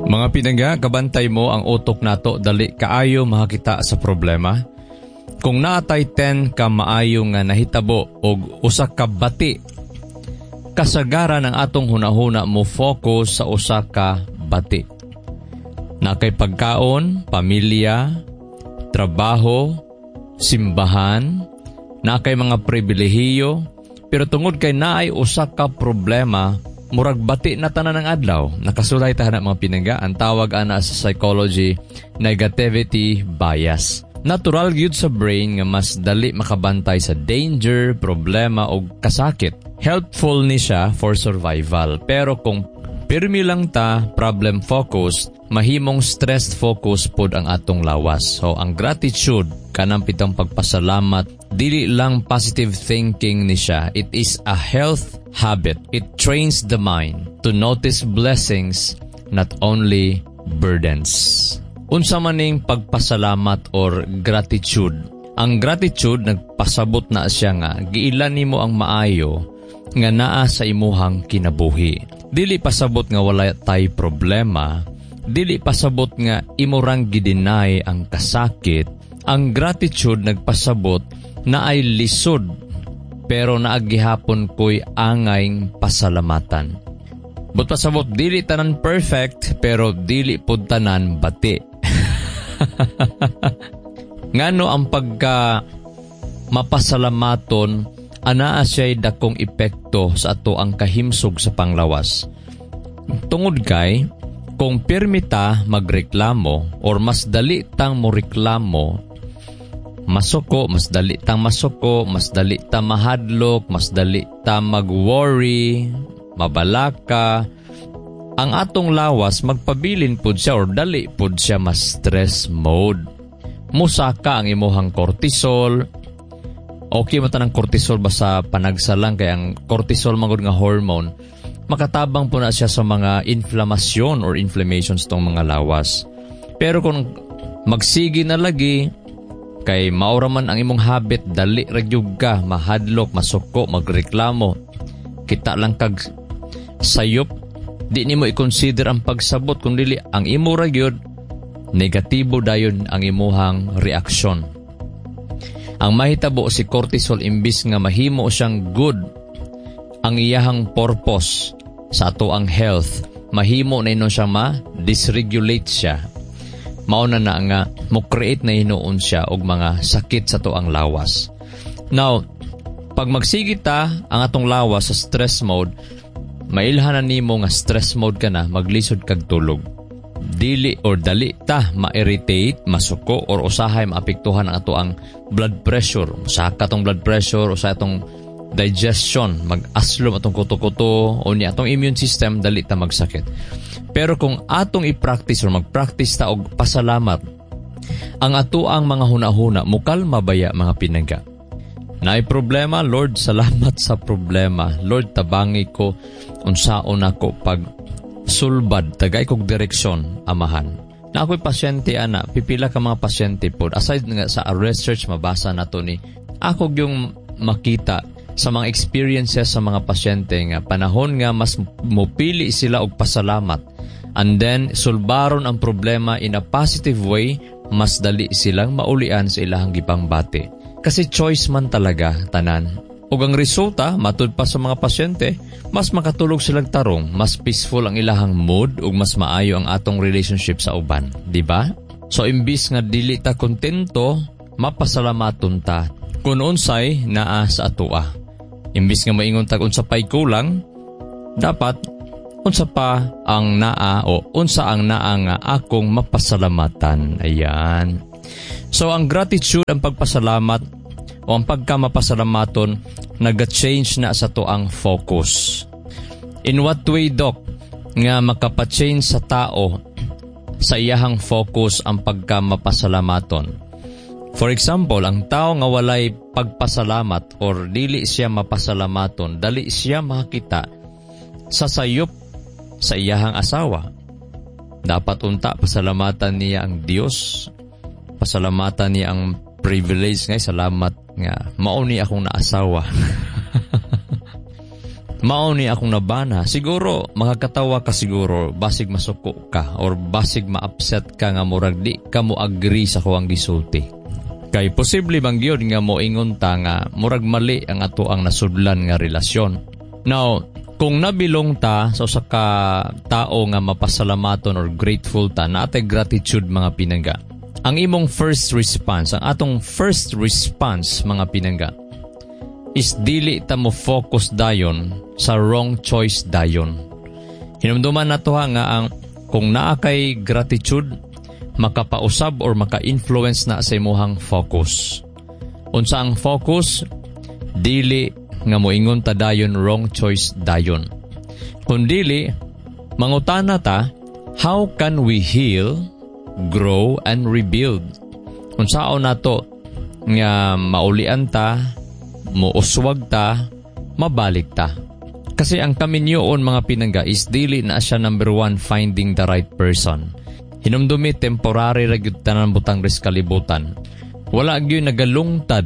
Mga pinangga, kabantay mo ang utok nato dali kaayo makakita sa problema. Kung naatay 10 ka maayo nga nahitabo og usa ka bati, kasagaran ang atong hunahuna mo focus sa usa ka bati. Nakay pagkaon, pamilya, trabaho, simbahan, nakay mga pribilehiyo, pero tungod kay naay usa ka problema, murag bati na tanan ng adlaw. Nakasulay tahan na mga pinangga, ang tawag ana sa psychology, negativity bias. Natural gyud sa brain nga mas dali makabantay sa danger, problema o kasakit. Helpful ni siya for survival. Pero kung pirmi lang ta, problem focused, mahimong stress focus pod ang atong lawas. So ang gratitude, kanang pitong pagpasalamat, dili lang positive thinking ni siya. It is a health habit. It trains the mind to notice blessings, not only burdens. Unsa maning pagpasalamat or gratitude? Ang gratitude nagpasabot na siya nga giilan nimo ang maayo nga naa sa imuhang kinabuhi. Dili pasabot nga wala tay problema, dili pasabot nga imurang gidinay ang kasakit. Ang gratitude nagpasabot na ay lisod pero naagihapon ko'y angayng pasalamatan. But pasabot dili tanan perfect pero dili pud tanan bati. Ngano ang pagka mapasalamaton anaa siya'y dakong epekto sa ato ang kahimsog sa panglawas. Tungod kay, kung pirmita magreklamo or mas dali tang mo reklamo, masuko, mas dali tang masuko, mas dali tang mahadlok, mas dali tang mag-worry, mabalaka, ang atong lawas magpabilin pud siya or dali pud siya mas stress mode. Musaka ang imuhang cortisol. Okay man tanang cortisol basta panagsalang kaya ang cortisol magud nga hormone makatabang po na siya sa mga inflamasyon or inflammations tong mga lawas. Pero kung magsigi na lagi kay maura man ang imong habit dali ragyug ka mahadlok, masuko, magreklamo, kita lang kag sayop, di nimo i-consider ang pagsabot kung dili ang imo ragyod negatibo dayon ang imuhang reaksyon. Ang mahitabo si cortisol imbis nga mahimo siyang good ang iyahang purpose sa ato ang health, mahimo na ino siya ma-dysregulate siya. Mauna na nga mo-create na hinuon siya og mga sakit sa ato ang lawas. Now, pag magsigit ta ang atong lawas sa stress mode, mailhanan nimo nga stress mode ka na, maglisod kag tulog. Dili or dali ta ma-irritate, masuko or usahay maapektuhan ang ato ang blood pressure. Saka tong blood pressure, usahay atong digestion, mag-aslom atong kuto-kuto o ni atong immune system, dali ta magsakit. Pero kung atong i-practice or mag-practice ta og pasalamat, ang ato ang mga hunahuna mukalma baya mga pinangga. Naay problema, Lord, salamat sa problema. Lord, tabangi ko unsaon ako pag sulbad, tagay kog direksyon, amahan. Na ako'y pasyente, ana, pipila ka mga pasyente po. Aside nga sa research, mabasa na to ni, ako yung makita sa mga experiences sa mga pasyente nga, panahon nga mas mupili sila og pasalamat. And then, sulbaron ang problema in a positive way, mas dali silang maulian sa ilahang gipangbati. Kasi choice man talaga, tanan. Ug ang resulta, matud pa sa mga pasyente, mas makatulog silang tarong, mas peaceful ang ilahang mood, ug mas maayo ang atong relationship sa uban. Diba? So, imbis nga dili ta kontento, mapasalamaton ta kung unsay naa sa atua. Imbis nga maingon tag unsa pay kulang, dapat unsa pa ang naa o unsa ang naa nga akong mapasalamatan. Ayan. So, ang gratitude, ang pagpasalamat, o ang pagkamapasalamaton, nag-change na sa to ang focus. In what way, Doc, nga makapa-change sa tao sa iyahang focus ang pagkamapasalamaton? For example, ang tao nga walay pagpasalamat or dili siya mapasalamaton, dali siya makita sa sayop sa iyahang asawa. Dapat unta pasalamatan niya ang Dios, pasalamatan niya ang privilege nga, salamat nga mauni akong naasawa. Mao ni akong nabana, siguro makakatawa ka siguro, basig masuko ka or basig ma-upset ka nga murag di ka mo agree sa kuwang gisulti. Kay posible bang gyud nga mo ingon ta nga murag mali ang ato ang nasudlan nga relasyon. Now, kung nabilong ta sa usa ka tao nga mapasalamaton or grateful ta, naatay gratitude mga pinangga. Ang imong first response, ang atong first response mga pinangga, is dili ta mo focus dayon sa wrong choice dayon. Hinumduman na to nga ang kung naa kay gratitude, makapausab or maka-influence na sa imuhang focus. Unsa ang focus? Dili nga moingon ta dayon wrong choice dayon. Kung dili, mangutana ta, how can we heal, grow, and rebuild? Unsaon nato nga maulian ta, muuswag ta, mabalik ta. Kasi ang kaminyoon mga pinangga is dili na siya number 1 finding the right person. Hinumdumi temporary ra gyud tanan butang ris kalibutan. Wala gyud nagalungtad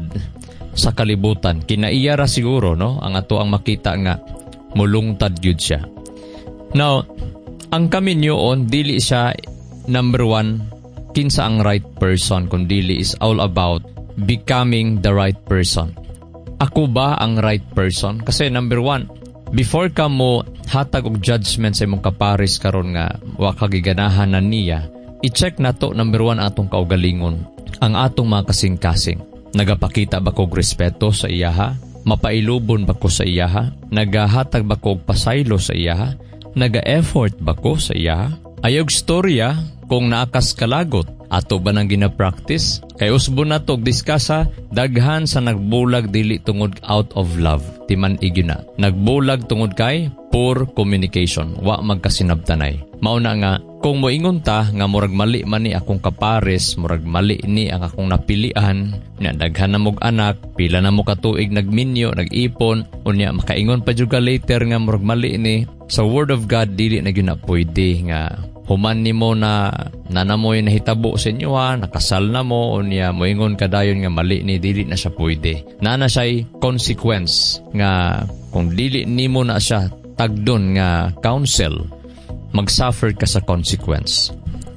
sa kalibutan. Kinaiya ra siguro no ang ato ang makita nga mulungtad gyud siya. Now, ang kaminyoon dili siya number 1 kinsa ang right person, kun dili is all about becoming the right person. Ako ba ang right person? Kasi number 1, before ka mo hatag og judgment sa imong kapares karon nga wa kagiganahan na niya, i-check nato number 1 atong kaugalingon, ang atong mga kasing-kasing. Nagapakita ba kog respeto sa iyaha? Mapailubon ba ko sa iyaha? Nagahatag ba kog pasaylo sa iyaha? Naga-effort ba ko sa iyaha? Ayog storya kung naakas kalagot, ato ba nang gina-practice? Kay usbo na to diskasa, daghan sa nagbulag dili tungod out of love. Timan igina. Nagbulag tungod kay poor communication. Wa magkasinabtanay. Mauna nga, kung moingon ta nga murag mali man ni akong kapares, murag mali ni ang akong napilian, nga daghan na mog anak, pila na mo katuig nagminyo, nag-ipon, unya makaingon pa jud ka later nga murag mali ni. Sa word of God dili na gyud na pwede nga human nimo na nanamoy nahitabo sa inyo nakasal na mo, unya moingon kadayon nga mali ni, dili na siya pwede. Nana siya'y consequence nga kung dili nimo na siya tagdon nga counsel, mag-suffer ka sa consequence.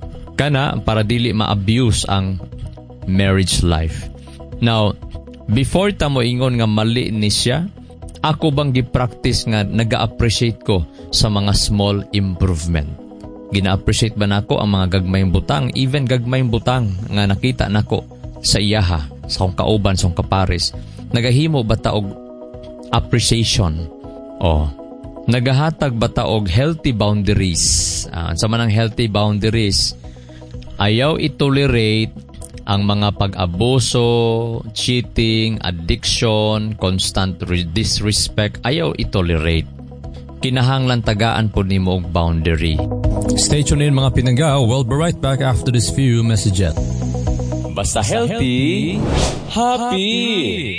Kana para dili ma-abuse ang marriage life. Now, before ta moingon nga mali ni siya, ako bang gi-practice nga naga-appreciate ko sa mga small improvement? Gina-appreciate ba nako ang mga gagmayng butang, even gagmayng butang nga nakita nako sa iyaha, sa akong kauban, sa akong kapares? Nagahimo ba ta og appreciation? O, nagahatag ba ta og healthy boundaries? Sa manang healthy boundaries, ayaw itolerate ang mga pag-abuso, cheating, addiction, constant disrespect. Ayaw itolerate. Kinahanglan tagaan po nimo og boundary. Stay tuned in mga pinangga. We'll be right back after this few messages. Basta healthy, happy.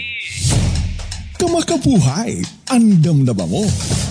Kamakabuhay, andam na ba mo?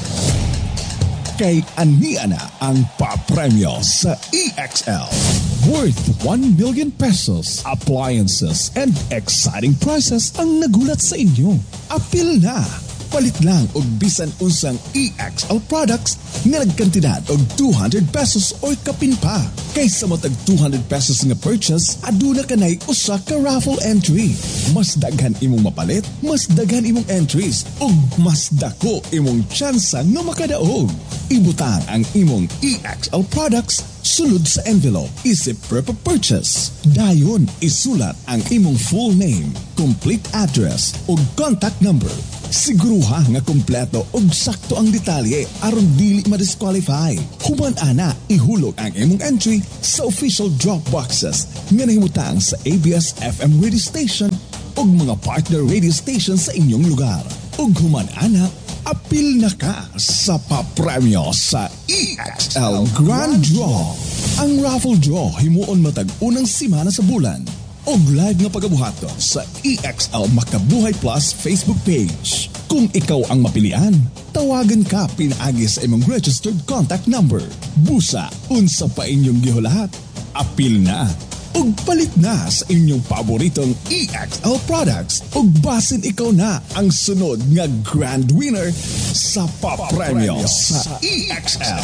Kay ania na ang papremyo sa EXL. Worth 1 million pesos, appliances, and exciting prizes ang nagulat sa inyo. Apil na! Palit lang og bisan unsang EXL products nga nagkantidad og 200 pesos or kapin pa. Kaysa matag 200 pesos nga purchase, aduna kanay usa ka raffle entry. Mas daghan imong mapalit, mas daghan imong entries, ug mas dako imong tsansa nga makadaog. Ibutang ang imong EXL products sulod sa envelope, isip per purchase. Dayon, isulat ang imong full name, complete address, ug contact number. Siguruha nga kompleto ug sakto ang detalye aron dili ma-disqualify. Human ana, ihulog ang imong entry sa official drop boxes nga nahimutang sa ABS-FM radio station ug mga partner radio station sa inyong lugar. Ug human ana, apil na ka sa papremyo sa EXL Grand Draw. Ang raffle draw himuon matag unang simana sa bulan. Og live nga pagabuhaton sa EXL Makabuhay Plus Facebook page. Kung ikaw ang mapilian, tawagan ka pinaagi sa imong registered contact number. Busa, unsa pa inyong gihulahat? Apil na! ug palit na sa inyong paboritong EXL products ug basin ikaw na ang sunod nga grand winner sa papremyo sa EXL.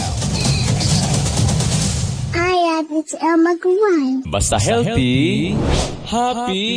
Hi, it's Elma Guan. Basta healthy, happy!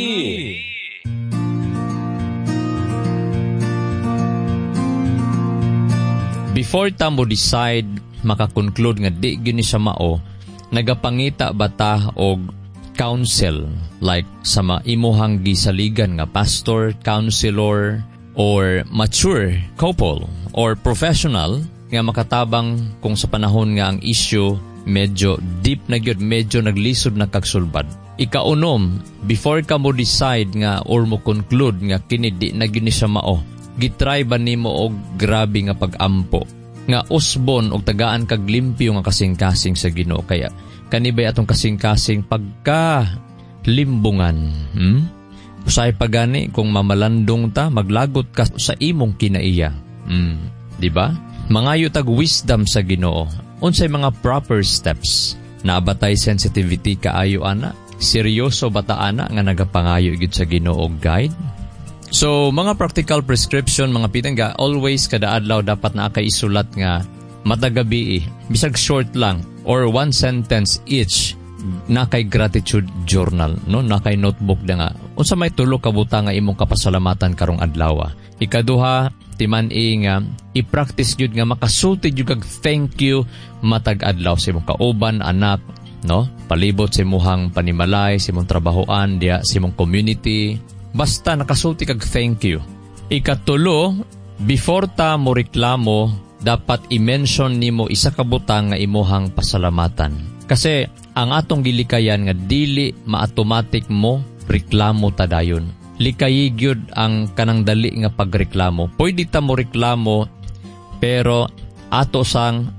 Before ta mo decide, makakonclude nga di gini siya mao, nagapangita ba ta og counsel like sa maimuhang gisaligan nga pastor, counselor, or mature couple or professional nga makatabang kung sa panahon nga ang issue medyo deep na gyud, medyo naglisod na kagsulbad. Ikaunom, before ka mo decide nga or mo conclude nga kini di na gyud ni siya mao, gitry ba nimo og grabe nga pag-ampo nga usbon og tagaan kag limpyo nga kasing-kasing sa Ginoo, kaya kanibay atong kasing-kasing pagka limbungan. Usay pagani kung mamalandong ta, maglagot ka sa imong kinaiya. Di ba? Mangayo tag wisdom sa Ginoo. Unsay mga proper steps? Nabatay sensitivity kaayo ana? Seryoso bata ana nga nagapangayo gid sa Ginoo og guide? So, mga practical prescription, mga pitangga, always kada adlaw dapat na isulat nga matagabi bisag short lang or one sentence each na kay gratitude journal, no? Na kay notebook na nga. Unsa may tulo ka buta nga imong kapasalamatan karong adlaw. Ikaduha, timan-i nga i-practice gyud nga makasulti gyud kag thank you matag adlaw sa imong kauban, anak, no? Palibot sa imong panimalay, sa imong trabahoan, diya sa imong community. Basta nakasulti kag thank you. Ikatulo, before ta mo reklamo, dapat i-mention nimo isa ka butang nga imuhang pasalamatan. Kasi ang atong gilikayan nga dili ma-automatic mo reklamo ta dayon. Likayi gyud ang kanang dali nga pagreklamo. Pwede ta mo reklamo pero ato sang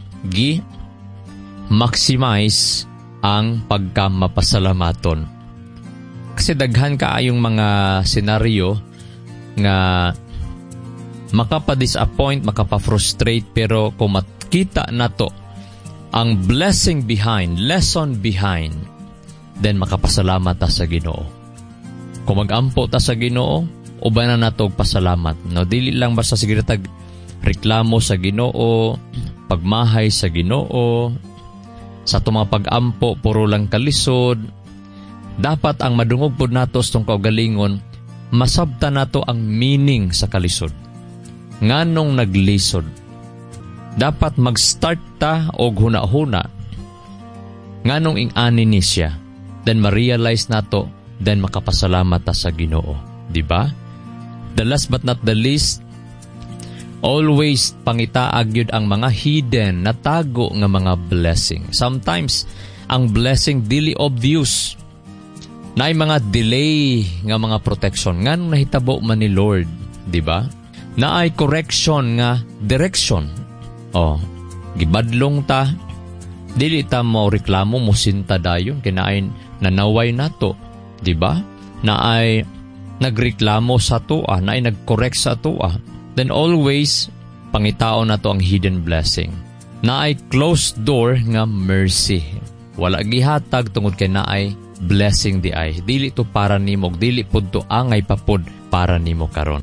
maximize ang pagkamapasalamaton. Kasi daghan kaayong mga senaryo nga makapa-disappoint, makapa-frustrate, pero kung makita na to ang blessing behind, lesson behind, then makapasalamat ta sa Ginoo. Kung mag-ampo ta sa Ginoo, uban na nato pasalamat. No, dili lang basta sige tag reklamo sa Ginoo, pagmahay sa Ginoo, sa itong mga pag-ampo, puro lang kalisod. Dapat ang madungog po nato sa itong kaugalingon, masabta nato ang meaning sa kalisod. Nganong naglisod. Dapat mag-start ta og huna-huna. Nganong ing-ani ni siya. Then ma-realize nato, then makapasalamat ta sa Ginoo. Diba? The last but not the least, always pangitaag yun ang mga hidden, natago nga mga blessing. Sometimes, ang blessing dili obvious. Naay mga delay nga mga protection. Nganong nahitabo man ni Lord. Diba? Naay correction nga direction. Gibadlong ta. Dili ta mo reklamo mo sinta dayon. Kinain nanaway nato. Diba? Naay nagreklamo sa tua. Naay nag-correct sa tua. Then always, pangitao na to ang hidden blessing. Naay closed door nga mercy. Wala gihatag tungod kay naay blessing di ay. Dili to para nimo, dili pud to angay papud para nimo karon.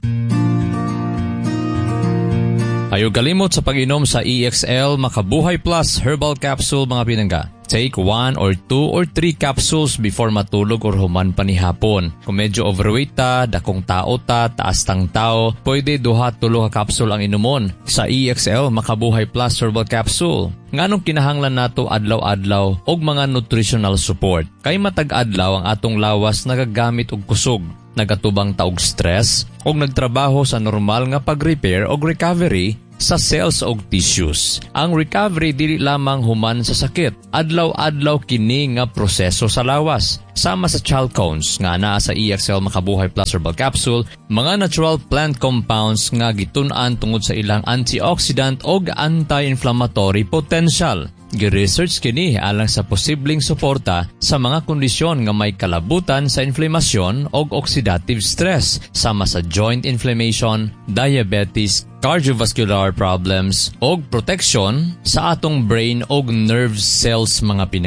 Ayaw kalimot sa pag-inom sa EXL Makabuhay Plus Herbal Capsule, mga pinangga. Take 1 or 2 or 3 capsules before matulog or human panihapon. Kung medyo overweight ta, dakong tao ta, taas tang tao, pwede 2-3 capsule ang inumon sa EXL Makabuhay Plus Herbal Capsule. Nganong kinahanglan nato adlaw-adlaw og mga nutritional support. Kay matag-adlaw ang atong lawas nagagamit og kusog, nagatubang ta og stress, og nagtrabaho sa normal nga pag-repair og recovery sa cells og tissues. Ang recovery dili lamang human sa sakit. Adlaw-adlaw kini nga proseso sa lawas. Sama sa chalcones nga naa sa EXL Makabuhay Plus Herbal Capsule, mga natural plant compounds nga gitun-an tungod sa ilang antioxidant og anti-inflammatory potential. Gi-research kini alang sa posibleng suporta sa mga kondisyon nga may kalabutan sa inflamasyon og oxidative stress, sama sa joint inflammation, diabetes, cardiovascular problems, og protection sa atong brain og nerve cells, mga pinaga.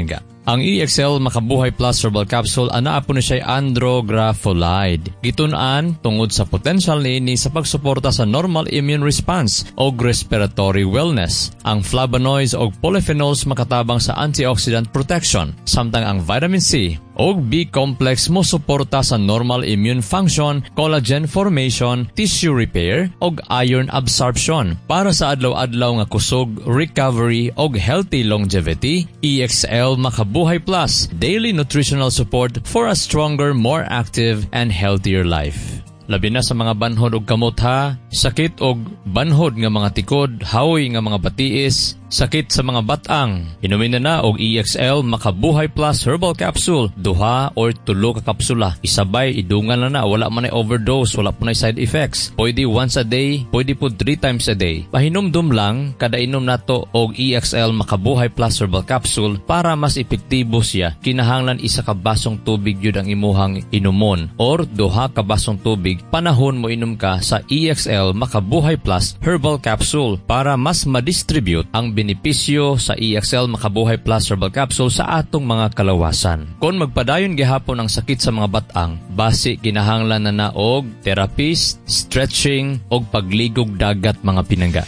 Ang EXL Makabuhay Plus Herbal Capsule ana po na siya andrografolide. Gitunan tungod sa potential niini sa pagsuporta sa normal immune response o respiratory wellness. Ang flavonoids o polyphenols makatabang sa antioxidant protection, samtang ang vitamin C o B-complex mo suporta sa normal immune function, collagen formation, tissue repair o iron absorption. Para sa adlaw-adlaw nga kusog, recovery o healthy longevity, EXL Makabuhay Plus, daily nutritional support for a stronger, more active and healthier life. Labi na sa mga banhod og kamot ha, sakit og banhod nga mga tikod, hawoy nga mga batiis, sakit sa mga batang. Inumin na og EXL Makabuhay Plus Herbal Capsule, 2 or 3 ka kapsula. Isabay, idungan na, wala man ay overdose, wala po na side effects. Pwede once a day, pwede po 3 times a day. Pahinumdum lang, kada inom nato og EXL Makabuhay Plus Herbal Capsule para mas epektibo siya. Kinahanglan isa ka basong tubig yun ang imuhang inumon or 2 ka basong tubig panahon mo inom ka sa EXL Makabuhay Plus Herbal Capsule para mas ma-distribute ang benepisyo sa EXL Makabuhay Plus Herbal Capsule sa atong mga kalawasan. Kung magpadayon gihapon ang sakit sa mga batang, basi kinahanglan na og therapist, stretching og pagligog dagat mga pinangga.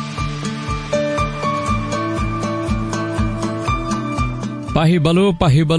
Pahibalo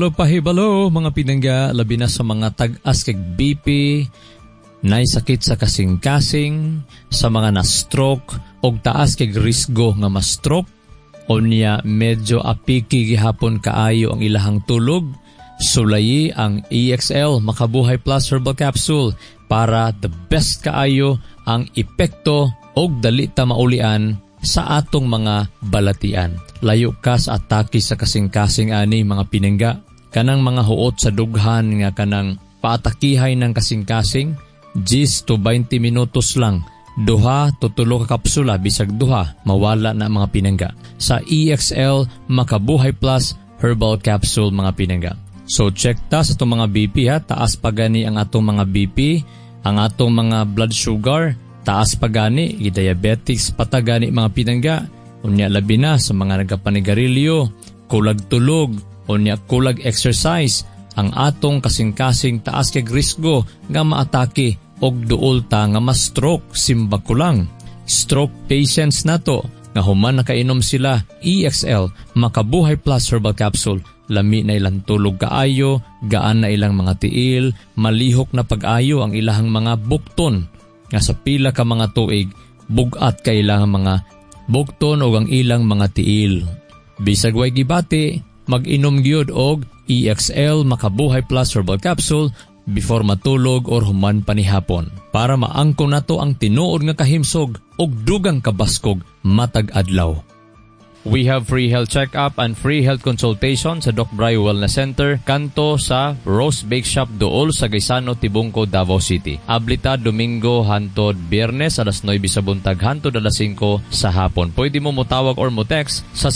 mga pinangga, labi na sa mga tag-as kag BP, naisakit sa kasing-kasing, sa mga na-stroke og taas kag risgo nga ma-stroke, o niya medyo apiki gihapon kaayo ang ilahang tulog, sulayi ang EXL Makabuhay Plus Herbal Capsule para the best kaayo ang epekto og dali ta maulian sa atong mga balatian. Layo ka sa atake sa kasing-kasing ani mga pinangga, kanang mga huot sa dughan nga kanang paatakihay ng kasing-kasing, 10 to 20 minutos lang. 2 to 3 ka kapsula, bisag 2, mawala na mga pinangga. Sa EXL Makabuhay Plus Herbal Capsule mga pinangga. So check ta sa itong mga BP ha, taas pa gani ang atong mga BP, ang atong mga blood sugar, taas pa gani, diabetics patagani mga pinangga. Unya labi na sa mga nagapanigarilyo, kulag tulog, unya kulag exercise, ang atong kasing-kasing taas kag risgo nga maatake og duol ta nga ma-stroke, simba ko lang. Stroke patients nato nga human nakainom sila EXL Makabuhay Plus Herbal Capsule, lami na ilang tulog kaayo, gaan na ilang mga tiil, malihok na pag-ayo ang ilahang mga bukton nga sa pila ka mga tuig, bugat ka ilang mga bukton o ang ilang mga tiil. Bisag way gibati, mag-inom gyud og EXL Makabuhay Plus Herbal Capsule before matulog or human panihapon para maangko nato ang tinuod nga kahimsog og dugang kabaskog matag adlaw. We have free health check-up and free health consultation sa Doc Bry Wellness Center, kanto sa Rose Bake Shop dool sa Gaisano, Tibungco, Davao City. Ablita Domingo hantod Biyernes alas 9 sa buntag hantod alas 5 sa hapon. Pwede mo motawag or mo text sa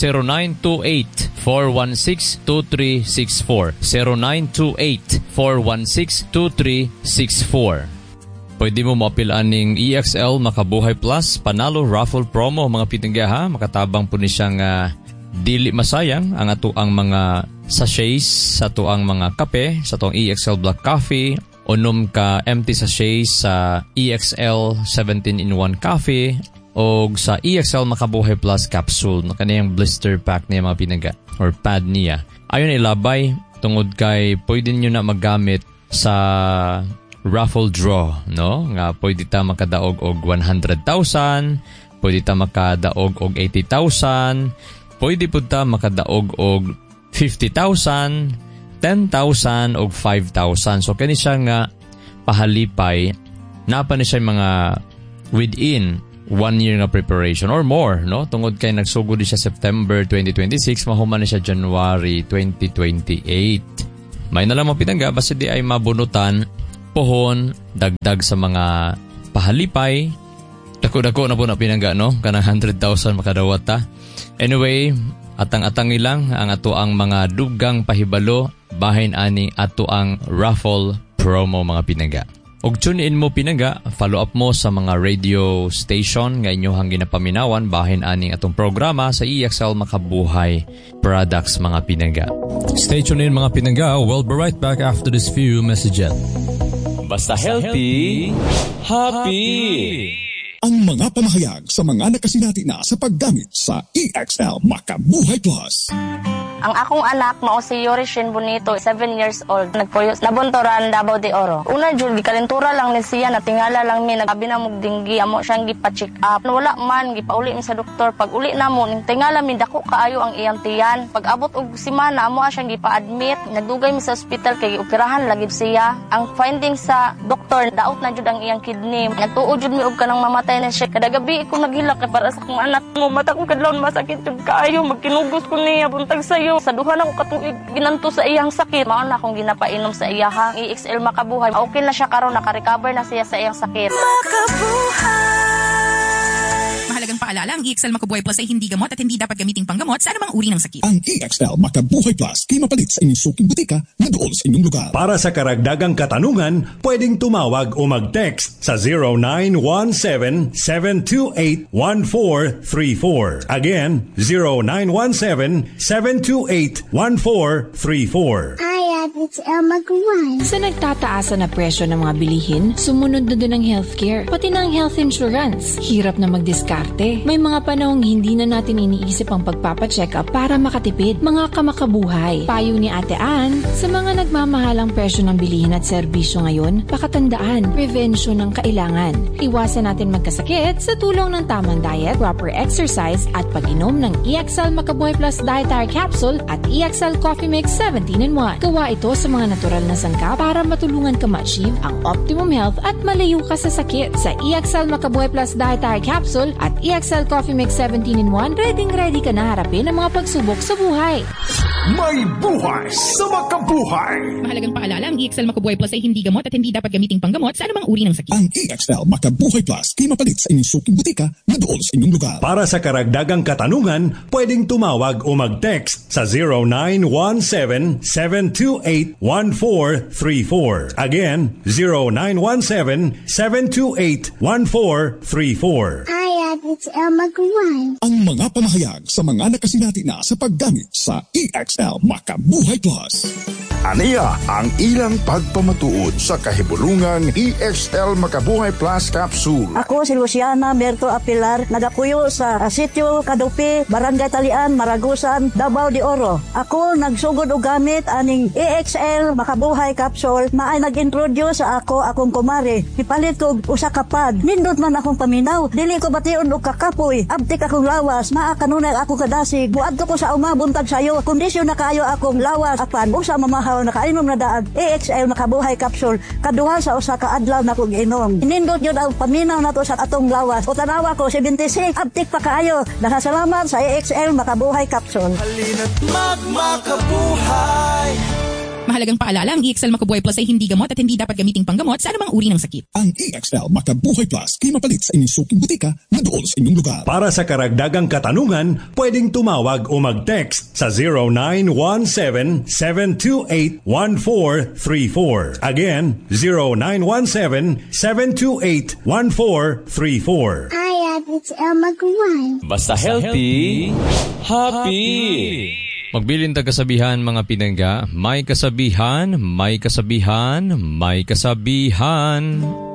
0928-416-2364. 0928-416-2364. Pwede mo mapilaan ng EXL Makabuhay Plus Panalo Raffle Promo mga pitingga ha. Makatabang po ni siyang dili masayang ang ato ang mga sachets sa ato ang mga kape, sa ato ang EXL Black Coffee, unom ka empty sachets sa EXL 17-in-1 Coffee, o sa EXL Makabuhay Plus Capsule na kaniyang blister pack niya mga pinangga or pad niya. Ayon ilabay, tungod kay pwede nyo na magamit sa raffle draw, no? Nga pwede ta makadaog og 100,000, pwede ta makadaog og 80,000, pwede pud ta makadaog og 50,000, 10,000 og 5,000. So kani siya nga pahalipay, napa ni siya mga within 1 year nga preparation or more, no? Tungod kay nagsugod siya September 2026, mahuman na siya January 2028. May nalang mapitangga basta di ay mabunutan pohon, dagdag sa mga pahalipay. Dako-dako na po na pinangga, no? Kanang 100,000 makadawat ta. Anyway, atang-atang ilang ang ato ang mga dugang pahibalo, bahin ani ato ang raffle promo mga pinangga. Og tune in mo pinangga, follow up mo sa mga radio station nga inyohang ginapaminawan bahin aning atong programa sa EXL Makabuhay Products mga pinangga. Stay tuned in mga pinangga. We'll be right back after this few messages. Basta healthy, happy! Ang mga pamahayag sa mga nakasinati na sa paggamit sa EXL Makabuhay Plus. Ang akong anak, mao si Yorishin Bonito, 7 years old. Nagpuyo, nabuntoran, Davao de Oro. Una, Jul, kalentura lang ni siya, natingala lang mi, nagabi na mugdinggi, amo siyang gipa-check up. Wala man, gipauli mi sa doktor. Pag uli na mo, tingala mi, dako kaayo ang iyang tiyan. Pag abot og simana, amo siyang gipa-admit. Nagdugay mi sa ospital, kay operahan lagi siya. Ang finding sa doktor, daot na jud ang iyang kidney. Nagtuo jud mi og kanang mamatay na siya. Kada gabi ko naghilak para sa akong anak mo. Mata kong kadlawon masakit jud kaayo, magkinugos ko niya, buntag sayo. Sa duha na ko katuig ginanto sa iyang sakit. Mao na akong ginapainom sa iyahang EXL Makabuhay. Okay na siya karon, naka-recover na siya sa iyang sakit. Mahalagang paalala, ang EXL Makabuhay Plus ay hindi gamot at hindi dapat gamiting panggamot sa anumang uri ng sakit. Ang EXL Makabuhay Plus kay mapalit sa inyong suking butika na doon sa inyong lugar. Para sa karagdagang katanungan, pwedeng tumawag o mag-text sa 0917-728-1434. Again, 0917-728-1434. It's Makabuhay. Sa nagtataasan na presyo ng mga bilihin, sumunod na din ang healthcare, pati na ang health insurance. Hirap na magdiskarte. May mga panahong hindi na natin iniisip ang pagpapacheck up para makatipid. Mga kamakabuhay. Payo ni Ate Ann, sa mga nagmamahalang presyo ng bilihin at serbisyo ngayon, pakatandaan, prevention ang kailangan. Iwasan natin magkasakit sa tulong ng tamang diet, proper exercise, at pag-inom ng EXL Makabuhay Plus Dietary Capsule at EXL Coffee Mix 17-in-1. Gawa ito sa mga natural na sangkap para matulungan ka ma-achieve ang optimum health at malayo ka sa sakit. Sa EXL Makabuhay Plus Dietary Capsule at EXL Coffee Mix 17-in-1, ready ka na harapin ang mga pagsubok sa buhay. May buhay sa makabuhay! Mahalagang paalala, ang EXL Makabuhay Plus ay hindi gamot at hindi dapat gamiting panggamot sa anumang uri ng sakit. Ang EXL Makabuhay Plus kay mapalit sa inyong suking butika na doon sa inyong lugar. Para sa karagdagang katanungan, pwedeng tumawag o mag-text sa 0917-728-1434. Again, 0917-728-1434. It's Makabuhay. Ang mga pamahayag sa mga nakasinati na sa paggamit sa EXL Makabuhay Plus. Aniya ang ilang pagpamatuod sa kahibulungang EXL Makabuhay Plus Capsule. Ako si Luciana Berto Apilar, nagapuyo sa Sitio Kadupi, Barangay Talian, Maragusan, Davao de Oro. Ako nagsugod og gamit aning EXL Makabuhay Capsule na ay nag-introduce sa akong kumare. Ipalit ko usa ka pad. Nindot man akong paminaw, dili ko bation og kakapoy. Abtik akong lawas, naa kanunay ako kadasig. Buadto ko sa buntag sayo. Kondisyon na kayo akong lawas. Apan usa mamahaw nakainom na daag EXL Makabuhay Capsule kaduha sa usa ka adlaw na kog inom. Inindot jud ang paminaw nato sa atong lawas. O tanawa ko 76 abtik pa kaayo. Nagasalamat sa EXL Makabuhay Capsule. Halina't magmakabuhay. Mahalagang paalala, ang EXL Makabuhay Plus ay hindi gamot at hindi dapat gamiting panggamot sa anumang uri ng sakit. Ang EXL Makabuhay Plus kay mapalit sa inyong suking butika na doon sa inyong lugar. Para sa karagdagang katanungan, pwedeng tumawag o mag-text sa 0917-728-1434. Again, 0917-728-1434. It's Makabuhay. Basta healthy, happy! Magbilin ta kasabihan mga pinangga, may kasabihan, may kasabihan, may kasabihan.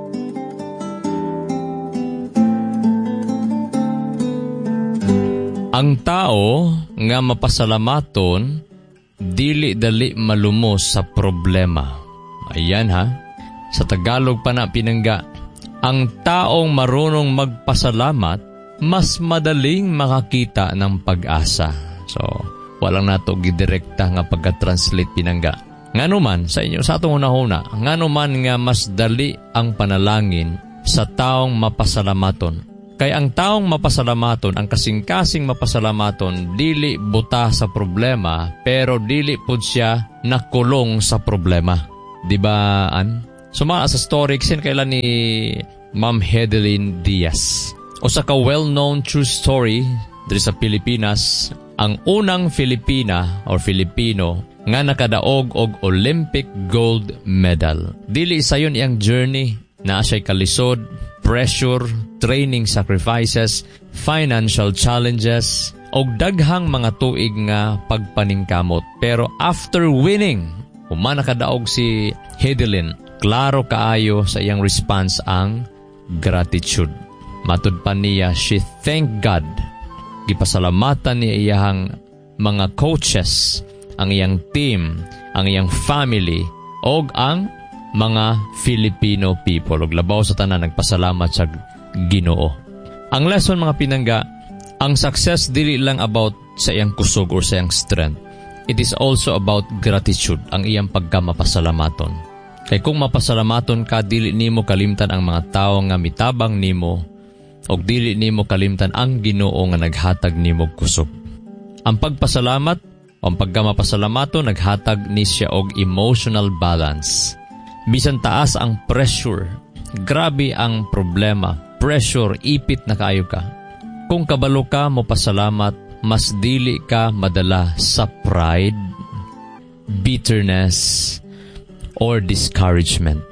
Ang tao nga mapasalamaton, dili dali malumos sa problema. Ayan ha, sa Tagalog pa na pinangga, ang taong marunong magpasalamat, mas madaling makakita ng pag-asa. So, walang nato gidirekta nga pagka-translate pinangga. Nganuman sa inyo sa atong una-una, nganuman nga mas dali ang panalangin sa taong mapasalamaton. Kay ang taong mapasalamaton, ang kasing-kasing mapasalamaton, dili buta sa problema, pero dili pud siya nakulong sa problema. Di ba, An? Suma sa story kasi kailan ni Ma'am Hedeline Diaz. O sa ka-well-known true story diri sa Pilipinas, ang unang Filipina or Filipino nga nakadaog og Olympic gold medal. Dili sayon iyang journey na siya'y kalisod, pressure, training sacrifices, financial challenges, og daghang mga tuig nga pagpaningkamot. Pero after winning, human nakadaog si Heidelin, klaro kaayo sa iyang response ang gratitude. Matud pa niya, she thanked God. Gipasalamatan niya iyang mga coaches, ang iyang team, ang iyang family, og ang mga Filipino people. Og labaw sa tanan, nagpasalamat sa Ginoo. Ang lesson mga pinangga, ang success dili lang about sa iyang kusog or sa iyang strength. It is also about gratitude, ang iyang pagkamapasalamaton. Kay kung mapasalamaton ka, dili nimo kalimtan ang mga tao nga mitabang nimo, og dili nimo kalimtan ang Ginoo nga naghatag nimo kusog. Ang pagpasalamat, ang pagkamapasalamato, naghatag ni siya og emotional balance. Bisan taas ang pressure, grabe ang problema, pressure, ipit na kaayo ka. Kung kabalo ka mo pasalamat, mas dili ka madala sa pride, bitterness, or discouragement.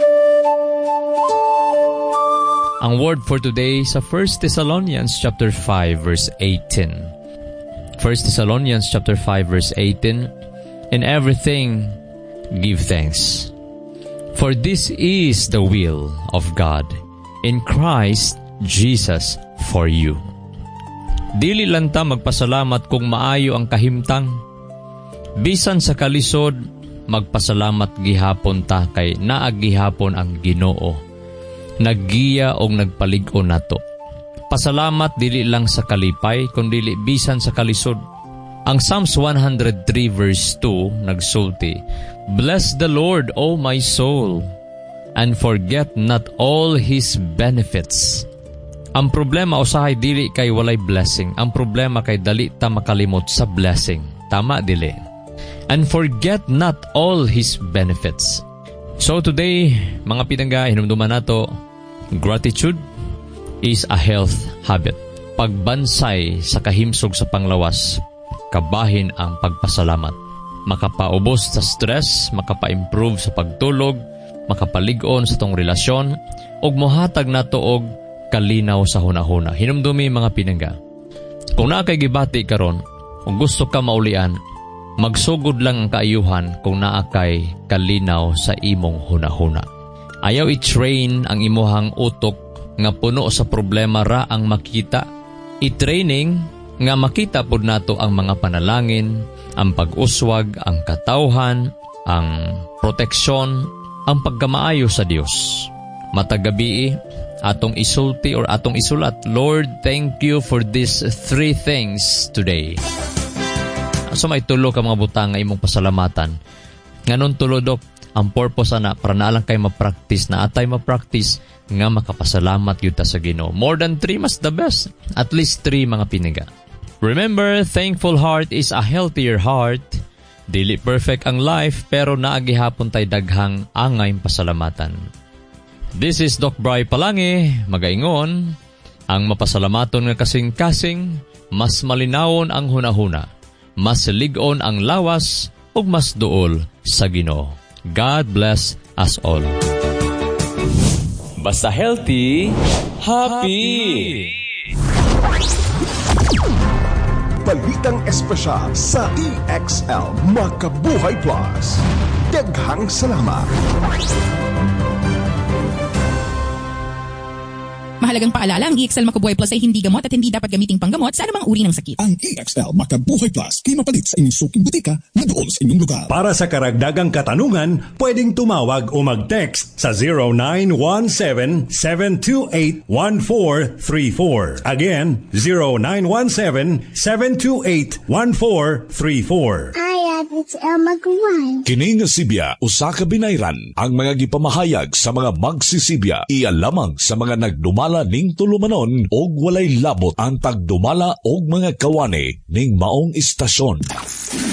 Ang word for today sa 1 Thessalonians chapter 5 verse 18. 1 Thessalonians chapter 5 verse 18, in everything give thanks, for this is the will of God in Christ Jesus for you. Dili lang ta magpasalamat kung maayo ang kahimtang. Bisan sa kalisod, magpasalamat gihapon ta kay naagihapon ang Ginoo. Naggiya og nagpalig-on nato. Pasalamat dili lang sa kalipay, kundi bisan sa kalisod. Ang Psalms 103 verse 2 nagsulti, bless the Lord, O my soul, and forget not all His benefits. Ang problema usahay dili kay walay blessing. Ang problema kay dali ta makalimot sa blessing. Tama dili. And forget not all His benefits. So today, mga pinangga, hinumduman nato, gratitude is a health habit. Pagbansay sa kahimsog sa panglawas, kabahin ang pagpasalamat. Makapaubos sa stress, makapa-improve sa pagtulog, makapalig-on sa tong relasyon, ug mohatag nato og kalinaw sa hunahuna. Hinumdumi mga pinangga. Kung naa kay gibati karon, kung gusto ka maulian, magsugod lang ang kaayuhan kung naa kay kalinaw sa imong hunahuna. Ayaw i-train ang imuhang utok nga puno sa problema ra ang makita. I-training nga makita pod nato ang mga panalangin, ang pag-uswag, ang katawhan, ang proteksyon, ang pagkamaayo sa Dios. Matagabi atong isulti or atong isulat, Lord, thank you for these 3 things today. So may tulo ka mga butang nga imong pasalamatan. Nganon tulo, Dok, ang purpose na para na lang kay ma-practice, na atay ma-practice nga makapasalamat yuta sa Ginoo. More than 3 mas the best. At least 3 mga piniga. Remember, thankful heart is a healthier heart. Dili perfect ang life, pero naagihapon tay daghang angay pasalamatan. This is Doc Bry Palangi, magaingon, ang mapasalamaton nga kasing-kasing, mas malinawon ang hunahuna, mas lig-on ang lawas, ug mas duol sa Ginoo. God bless us all. Basta healthy, happy! Balitang espesyal sa EXL Makabuhay Plus. Daghang salamat! Mahalagang paalala, ang EXL Makabuhay Plus ay hindi gamot at hindi dapat gamiting panggamot sa anumang uri ng sakit. Ang EXL Makabuhay Plus ay mapalit sa inyong suking butika na doon sa inyong lugar. Para sa karagdagang katanungan, pwedeng tumawag o mag-text sa 0917-728-1434. Again, 0917-728-1434. It's Elma Guay. Kini nga Sibya, usa ka binayran, ang mga gipamahayag sa mga magsisibya, iya lamang sa mga nagdumala ning tulumanon og walay labot ang pagdumala og mga kawani ning maong istasyon.